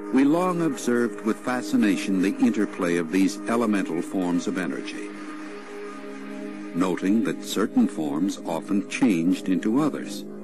We long observed with fascination the interplay of these elemental forms of energy, noting that certain forms often changed into others.